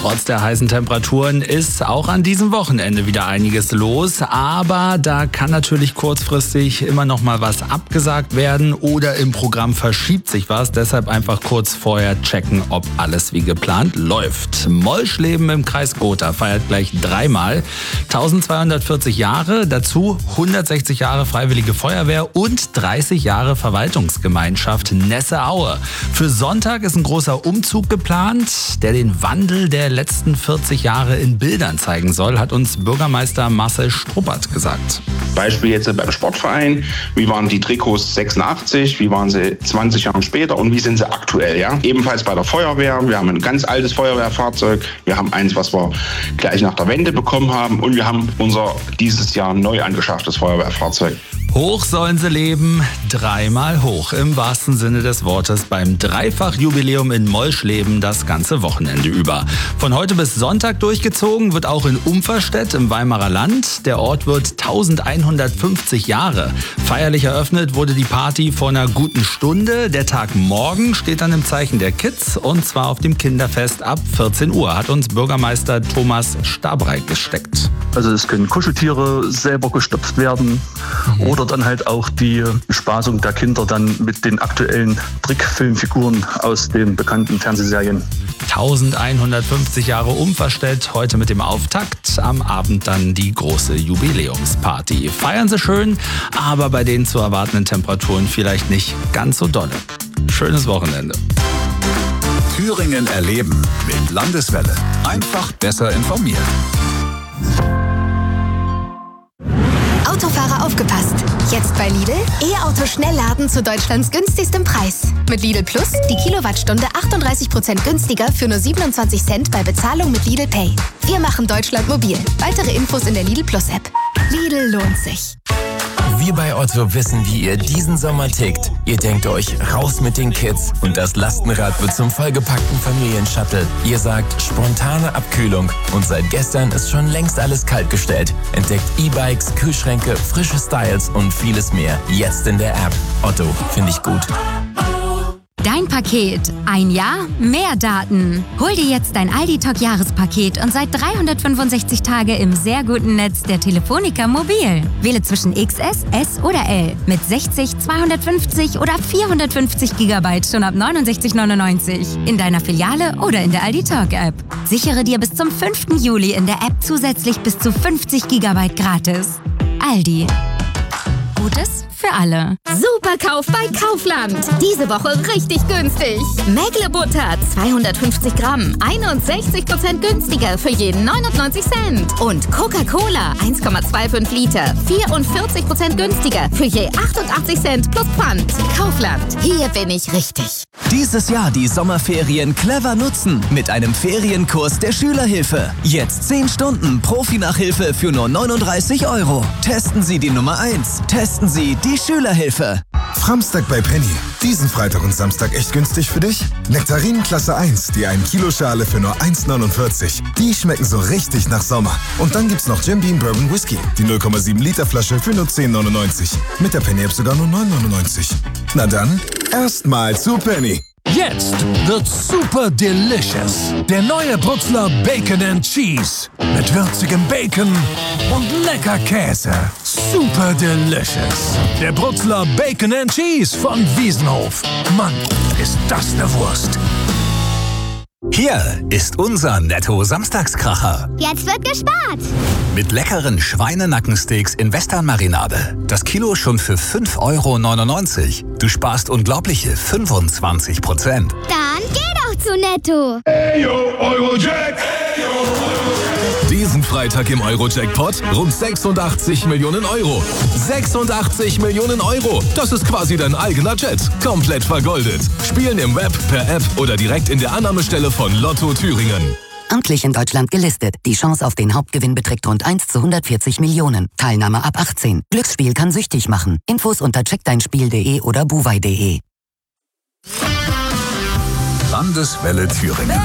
Trotz der heißen Temperaturen ist auch an diesem Wochenende wieder einiges los, aber da kann natürlich kurzfristig immer noch mal was abgesagt werden oder im Programm verschiebt sich was. Deshalb einfach kurz vorher checken, ob alles wie geplant läuft. Molschleben im Kreis Gotha feiert gleich dreimal 1240 Jahre, dazu 160 Jahre Freiwillige Feuerwehr und 30 Jahre Verwaltungsgemeinschaft Nesse-Aue. Für Sonntag ist ein großer Umzug geplant, der den Wandel der letzten 40 Jahre in Bildern zeigen soll, hat uns Bürgermeister Marcel Struppert gesagt. Beispiel jetzt beim Sportverein, wie waren die Trikots 86, wie waren sie 20 Jahre später und wie sind sie aktuell, ja? Ebenfalls bei der Feuerwehr, wir haben ein ganz altes Feuerwehrfahrzeug, wir haben eins, was wir gleich nach der Wende bekommen haben und wir haben unser dieses Jahr neu angeschafftes Feuerwehrfahrzeug. Hoch sollen sie leben, dreimal hoch im wahrsten Sinne des Wortes beim Dreifachjubiläum in Molschleben das ganze Wochenende über. Von heute bis Sonntag durchgezogen wird auch in Umverstedt im Weimarer Land. Der Ort wird 1150 Jahre. Feierlich eröffnet wurde die Party vor einer guten Stunde. Der Tag morgen steht dann im Zeichen der Kids und zwar auf dem Kinderfest ab 14 Uhr, hat uns Bürgermeister Thomas Stabreit gesteckt. Also es können Kuscheltiere selber gestopft werden oder dann halt auch die Bespaßung der Kinder dann mit den aktuellen Trickfilmfiguren aus den bekannten Fernsehserien. 1150 Jahre Umverstedt, heute mit dem Auftakt, am Abend dann die große Jubiläumsparty. Feiern Sie schön, aber bei den zu erwartenden Temperaturen vielleicht nicht ganz so dolle. Schönes Wochenende. Thüringen erleben mit Landeswelle. Einfach besser informiert. Autofahrer aufgepasst! Jetzt bei Lidl E-Auto Schnellladen zu Deutschlands günstigstem Preis. Mit Lidl Plus die Kilowattstunde 38% günstiger für nur 27 Cent bei Bezahlung mit Lidl Pay. Wir machen Deutschland mobil. Weitere Infos in der Lidl Plus App. Lidl lohnt sich. Wir bei Otto wissen, wie ihr diesen Sommer tickt. Ihr denkt euch, raus mit den Kids und das Lastenrad wird zum vollgepackten Familienshuttle. Ihr sagt, spontane Abkühlung und seit gestern ist schon längst alles kaltgestellt. Entdeckt E-Bikes, Kühlschränke, frische Styles und vieles mehr. Jetzt in der App. Otto, finde ich gut. Dein Paket. Ein Jahr, mehr Daten. Hol dir jetzt dein Aldi-Talk-Jahrespaket und seit 365 Tage im sehr guten Netz der Telefonica Mobil. Wähle zwischen XS, S oder L mit 60, 250 oder 450 GB schon ab 69,99 in deiner Filiale oder in der Aldi-Talk-App. Sichere dir bis zum 5. Juli in der App zusätzlich bis zu 50 GB gratis. Aldi. Gutes für alle. Superkauf bei Kaufland. Diese Woche richtig günstig. Mägle-Butter 250 Gramm, 61% günstiger für jeden 99 Cent. Und Coca-Cola 1,25 Liter, 44% günstiger für je 88 Cent plus Pfand. Kaufland, hier bin ich richtig. Dieses Jahr die Sommerferien clever nutzen mit einem Ferienkurs der Schülerhilfe. Jetzt 10 Stunden Profi-Nachhilfe für nur 39 €. Testen Sie die Nummer 1. Testen Sie die Schülerhilfe. Framstag bei Penny. Diesen Freitag und Samstag echt günstig für dich? Nektarinen Klasse 1, die 1 Kilo Schale für nur 1,49. Die schmecken so richtig nach Sommer. Und dann gibt's noch Jim Beam Bourbon Whisky, die 0,7 Liter Flasche für nur 10,99. Mit der Penny App sogar nur 9,99. Na dann, erstmal zu Penny. Jetzt wird super delicious. Der neue Brutzler Bacon and Cheese. Mit würzigem Bacon und lecker Käse. Super delicious. Der Brutzler Bacon and Cheese von Wiesenhof. Mann, ist das eine Wurst. Hier ist unser Netto-Samstagskracher. Jetzt wird gespart. Mit leckeren Schweinenackensteaks in Westernmarinade. Das Kilo schon für 5,99 €. Du sparst unglaubliche 25%. Dann geh doch zu Netto. Eyo, Eurojack. Diesen Freitag im Euro-Jackpot rund 86 Millionen €. 86 Millionen €. Das ist quasi dein eigener Jet. Komplett vergoldet. Spielen im Web, per App oder direkt in der Annahmestelle von Lotto Thüringen. Amtlich in Deutschland gelistet. Die Chance auf den Hauptgewinn beträgt rund 1 zu 140 Millionen. Teilnahme ab 18. Glücksspiel kann süchtig machen. Infos unter checkdeinspiel.de oder buwei.de. Landeswelle Thüringen.